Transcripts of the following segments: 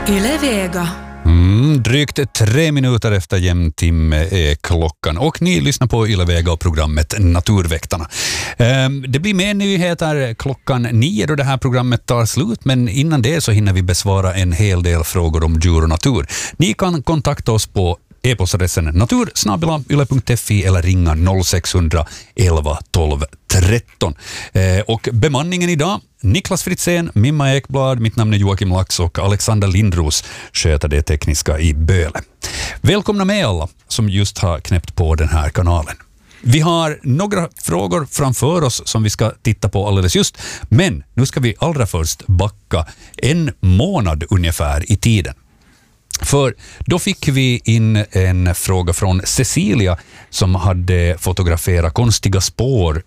Yle Vega. Drygt 3 minuter efter jämntimme är klockan och ni lyssnar på Yle Vega och programmet Naturväktarna. Det blir mer nyheter klockan 9 då det här programmet tar slut, men innan det så hinner vi besvara en hel del frågor om djur och natur. Ni kan kontakta oss på e-postadressen natur@yle.fi eller ringa 0600 11 12 13. Och bemanningen idag: Niklas Fritzén, Mimma Ekblad, mitt namn är Joakim Lax och Alexander Lindros sköter det tekniska i Böle. Välkomna med alla som just har knäppt på den här kanalen. Vi har några frågor framför oss som vi ska titta på alldeles just, men nu ska vi allra först backa en månad ungefär i tiden. För då fick vi in en fråga från Cecilia som hade fotograferat konstiga spår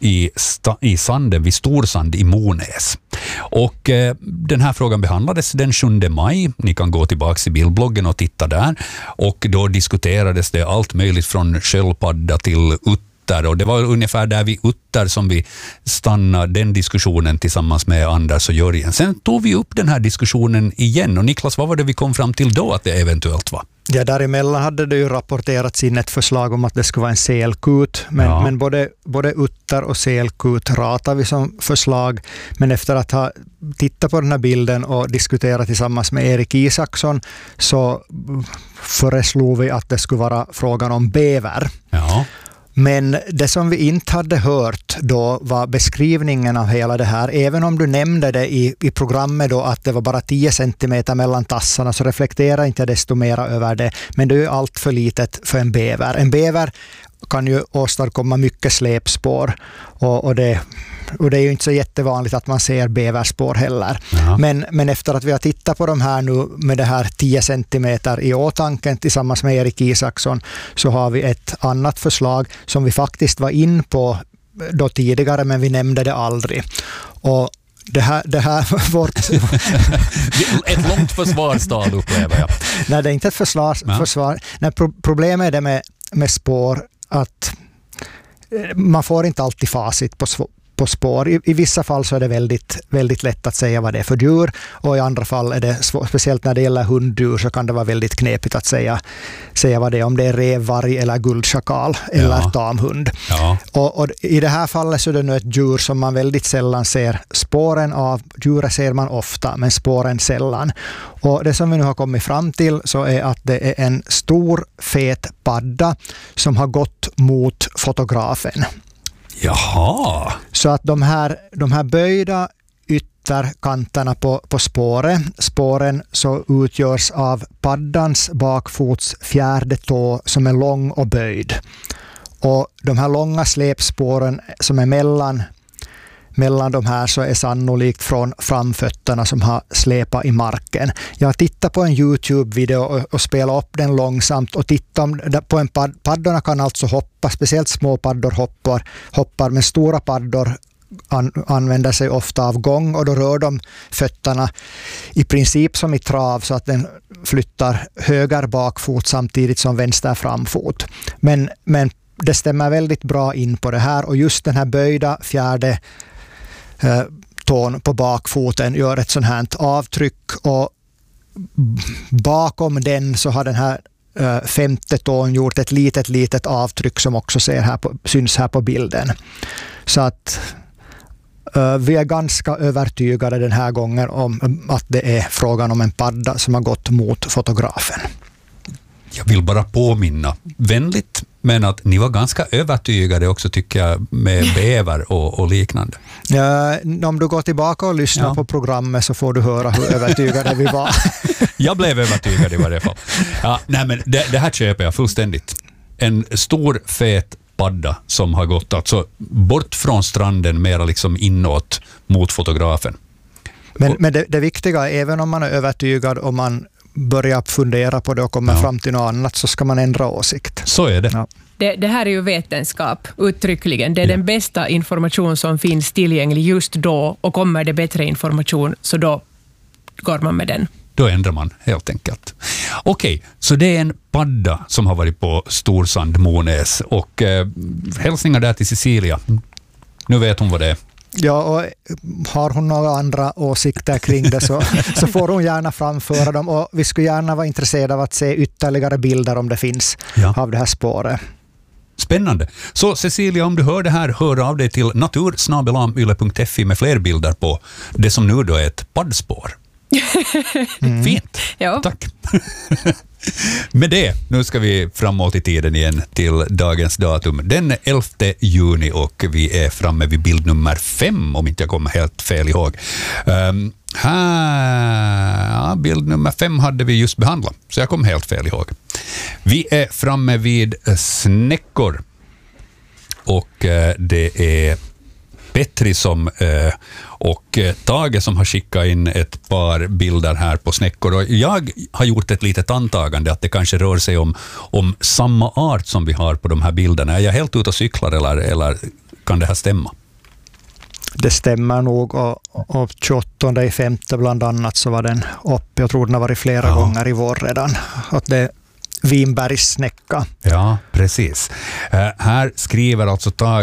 i sanden vid Storsand i Monäs. Och den här frågan behandlades den 7 maj. Ni kan gå tillbaka i bildbloggen och titta där. Och då diskuterades det allt möjligt från sköldpadda till utter. Och det var ungefär där vid utter som vi stannade den diskussionen tillsammans med Anders och Jörgen. Sen tog vi upp den här diskussionen igen. Och Niklas, vad var det vi kom fram till då att det eventuellt var? Ja, däremellan hade det ju rapporterats in ett förslag om att det skulle vara en selkut. Men både utter och selkut ratar vi som förslag. Men efter att ha tittat på den här bilden och diskuterat tillsammans med Erik Isaksson så föreslog vi att det skulle vara frågan om bäver. Ja. Men det som vi inte hade hört då var beskrivningen av hela det här. Även om du nämnde det i programmet då att det var bara 10 centimeter mellan tassarna, så reflekterar inte jag desto mera över det. Men det är ju allt för litet för en bäver. En bäver kan ju åstadkomma mycket släpspår och det är ju inte så jättevanligt att man ser bäverspår heller. Ja. Men efter att vi har tittat på de här nu med det här 10 centimeter i åtanke tillsammans med Erik Isaksson, så har vi ett annat förslag som vi faktiskt var in på då tidigare, men vi nämnde det aldrig. Och det här vårt ett långt försvarstal upplever jag. Nej, det är inte ett försvar. Nej, problemet är det med spår att man får inte alltid facit på spår. I vissa fall så är det väldigt, väldigt lätt att säga vad det är för djur, och i andra fall är det speciellt när det gäller hunddjur så kan det vara väldigt knepigt att säga vad det är, om det är revvarg eller guldschakal eller tamhund. Ja. Och i det här fallet så är det nu ett djur som man väldigt sällan ser spåren av. Djuret ser man ofta, men spåren sällan. Och det som vi nu har kommit fram till så är att det är en stor fet padda som har gått mot fotografen. Jaha. Så att de här böjda ytterkanterna på spåren så utgörs av paddans bakfots fjärde tå som är lång och böjd. Och de här långa släpspåren som är mellan de här så är sannolikt från framfötterna som har släpat i marken. Jag har tittat på en YouTube-video och spelat upp den långsamt och tittat på en paddorna kan alltså hoppa, speciellt små paddor hoppar, men stora paddor använder sig ofta av gång, och då rör de fötterna i princip som i trav så att den flyttar höger bakfot samtidigt som vänster framfot. Men det stämmer väldigt bra in på det här, och just den här böjda fjärde tån på bakfoten gör ett sånt här avtryck, och bakom den så har den här femte tån gjort ett litet avtryck som också syns här på bilden. Så att vi är ganska övertygade den här gången om att det är frågan om en padda som har gått mot fotografen. Jag vill bara påminna vänligt, men att ni var ganska övertygade också tycker jag med bäver och liknande. Om du går tillbaka och lyssnar på programmet så får du höra hur övertygade vi var. Jag blev övertygad i varje fall. Ja, nej, men det här köper jag fullständigt. En stor fet padda som har gått alltså bort från stranden mera liksom inåt mot fotografen. Men det viktiga är, även om man är övertygad och man börjar fundera på det och kommer fram till något annat, så ska man ändra åsikt. Så är det. Ja. Det här är ju vetenskap, uttryckligen. Det är den bästa information som finns tillgänglig just då, och kommer det bättre information så då går man med den. Då ändrar man helt enkelt. Okej, så det är en padda som har varit på Storsand, Monäs, och hälsningar där till Cecilia. Nu vet hon vad det är. Ja, och har hon några andra åsikter kring det så får hon gärna framföra dem. Och vi skulle gärna vara intresserade av att se ytterligare bilder om det finns av det här spåret. Spännande. Så Cecilia, om du hör det här, hör av dig till natur@yle.fi med fler bilder på det som nu då är ett paddspår. Fint. Ja. Tack. Med det, nu ska vi framåt i tiden igen till dagens datum. Den 11 juni och vi är framme vid bild nummer 5 om inte jag kommer helt fel ihåg. Bild nummer 5 hade vi just behandlat, så jag kom helt fel ihåg. Vi är framme vid snäckor och det är Petri och Tage som har skickat in ett par bilder här på snäckor. Och jag har gjort ett litet antagande att det kanske rör sig om samma art som vi har på de här bilderna. Är jag helt ute och cyklar eller kan det här stämma? Det stämmer nog och 28/5 bland annat så var den uppe. Jag tror den har varit flera gånger i vår redan. Att det Vinbergssnäcka. Ja, precis. Här skriver alltså Tage